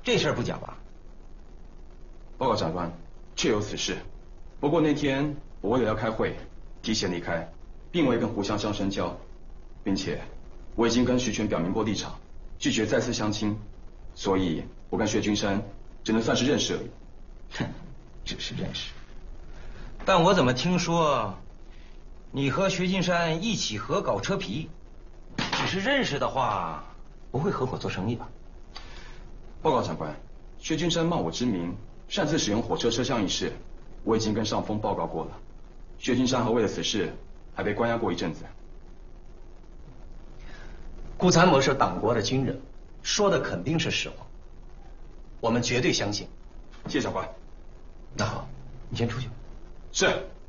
这事儿不假吧？ 报告长官，确有此事。不过那天我为了要开会，提前离开，并未跟胡香香深交，并且我已经跟徐全表明过立场，拒绝再次相亲，所以我跟薛君山只能算是认识而已。 哼，只是认识。但我怎么听说，你和薛金山一起合搞车皮？只是认识的话，不会合伙做生意吧？ 报告长官，薛君山冒我之名擅自使用火车车厢一事，我已经跟上峰报告过了。薛君山还为了此事还被关押过一阵子。 顾参谋是党国的军人，说的肯定是实话，我们绝对相信。 谢谢长官。 那好，你先出去吧。 是。